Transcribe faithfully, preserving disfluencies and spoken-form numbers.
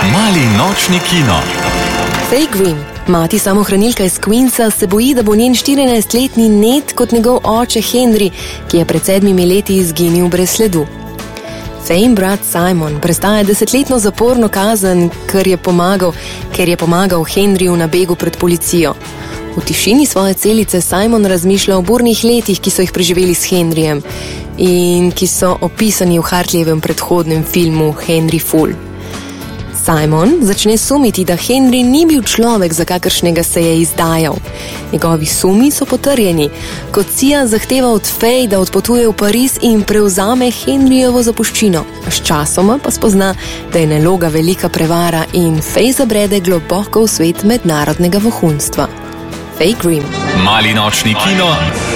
Mali nočni kino. Faye Grimm, mati samohranilka iz Queensa, se boji, da bo njen štirinajstletni Ned kot njegov oče Henry, ki je pred sedmimi leti izginil brez sledu. Faye in brat Simon prestaja desetletno zaporno kazen, ker je pomagal, ker je pomagal Henryju na begu pred policijo. V tišini svoje celice Simon razmišlja o burnih letih, ki so jih preživeli s Henryjem in ki so opisani v Hartleyjevem predhodnem filmu Henry Fool. Simon začne sumiti, da Henry ni bil človek, za kakršnega se je izdajal. Njegovi sumi so potrjeni, kot Cia zahteva od Faye, da odpotuje v Pariz in prevzame Henryjevo zapuščino. Sčasoma pa spozna, da je naloga velika prevara in Faye zabrede globoko v svet mednarodnega vohunstva. Faye Grimm. Mali nočni kino.